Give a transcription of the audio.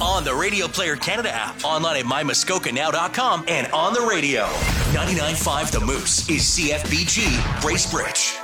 on the Radio Player Canada app, online at mymuskokanow.com, and on the radio. 99.5 The Moose is CFBG Bracebridge.